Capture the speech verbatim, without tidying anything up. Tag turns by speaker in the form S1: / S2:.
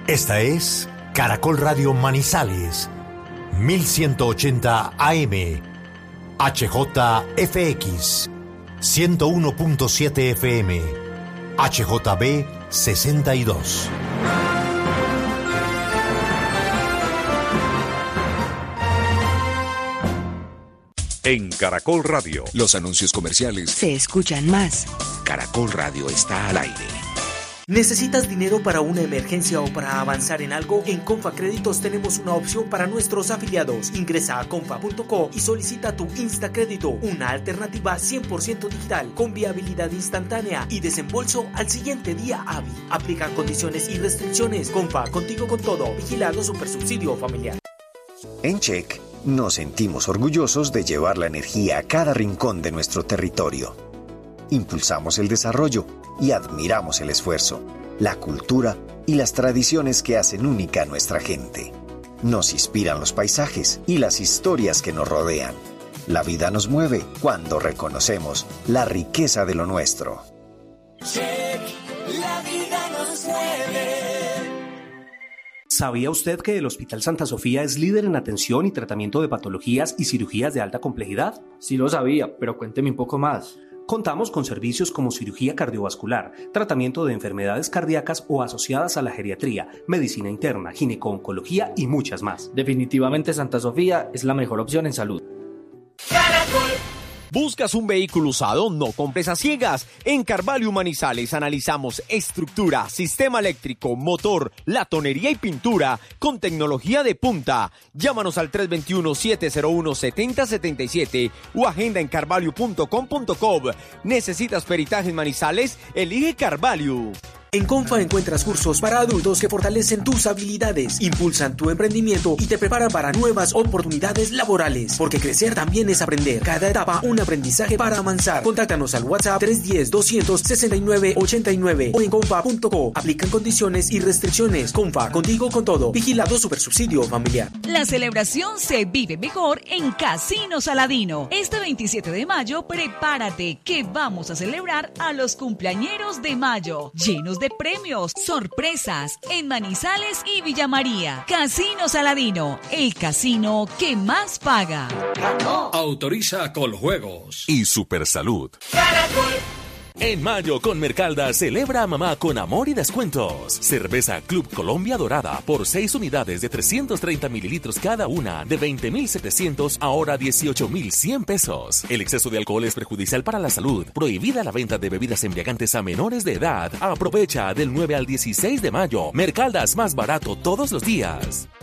S1: Esta es Caracol Radio Manizales, mil ciento ochenta A M, H J F X, ciento uno punto siete F M, H J B sesenta y dos.
S2: En Caracol Radio,
S3: los anuncios comerciales
S4: se escuchan más.
S3: Caracol Radio está al aire.
S5: ¿Necesitas dinero para una emergencia o para avanzar en algo? En Confa Créditos tenemos una opción para nuestros afiliados. Ingresa a confa punto co y solicita tu Instacrédito, una alternativa cien por ciento digital, con viabilidad instantánea y desembolso al siguiente día hábil. Aplican condiciones y restricciones. Confa, contigo con todo. Vigilado Supersubsidio Familiar.
S6: En Check, nos sentimos orgullosos de llevar la energía a cada rincón de nuestro territorio. Impulsamos el desarrollo y admiramos el esfuerzo, la cultura y las tradiciones que hacen única a nuestra gente. Nos inspiran los paisajes y las historias que nos rodean. La vida nos mueve cuando reconocemos la riqueza de lo nuestro.
S7: Check, la vida nos mueve.
S8: ¿Sabía usted que el Hospital Santa Sofía es líder en atención y tratamiento de patologías y cirugías de alta complejidad?
S9: Sí lo sabía, pero cuénteme un poco más.
S8: Contamos con servicios como cirugía cardiovascular, tratamiento de enfermedades cardíacas o asociadas a la geriatría, medicina interna, gineco-oncología y muchas más.
S9: Definitivamente Santa Sofía es la mejor opción en salud.
S10: Caracol. ¿Buscas un vehículo usado? No compres a ciegas. En Carvalho Manizales analizamos estructura, sistema eléctrico, motor, latonería y pintura con tecnología de punta. Llámanos al tres dos uno, siete cero uno, siete cero siete siete o agenda en carvalho punto com punto co. ¿Necesitas peritaje en Manizales? Elige Carvalho.
S5: En Confa encuentras cursos para adultos que fortalecen tus habilidades, impulsan tu emprendimiento y te preparan para nuevas oportunidades laborales. Porque crecer también es aprender. Cada etapa un aprendizaje para avanzar. Contáctanos al WhatsApp tres uno cero, dos seis nueve, ocho nueve o en confa punto co. Aplican condiciones y restricciones. Confa, contigo con todo. Vigilado Supersubsidio Familiar.
S11: La celebración se vive mejor en Casino Saladino. Este veintisiete de mayo, prepárate que vamos a celebrar a los cumpleañeros de mayo, llenos de premios, sorpresas en Manizales y Villa María. Casino Saladino, el casino que más paga.
S12: Autoriza Coljuegos
S2: y Supersalud.
S7: Caracol.
S13: En mayo con Mercalda celebra a mamá con amor y descuentos. Cerveza Club Colombia Dorada por seis unidades de trescientos treinta mililitros cada una de veinte mil setecientos ahora dieciocho mil cien pesos. El exceso de alcohol es perjudicial para la salud. Prohibida la venta de bebidas embriagantes a menores de edad. Aprovecha del nueve al dieciséis de mayo. Mercaldas más barato todos los días.